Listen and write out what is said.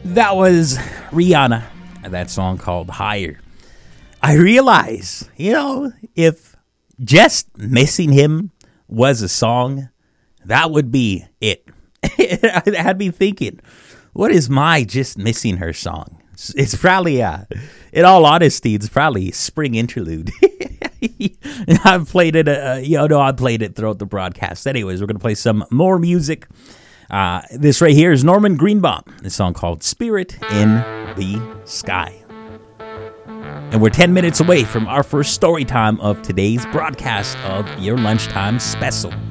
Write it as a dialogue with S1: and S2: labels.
S1: That was Rihanna, and that song called Higher. I realize, if Just Missing Him was a song, that would be it. It had me thinking, what is my Just Missing Her song? It's probably, in all honesty, it's probably Spring Interlude. I've played it, I played it throughout the broadcast. Anyways, we're going to play some more music. This right here is Norman Greenbaum. This song called Spirit in the Sky. And we're 10 minutes away from our first story time of today's broadcast of your lunchtime special.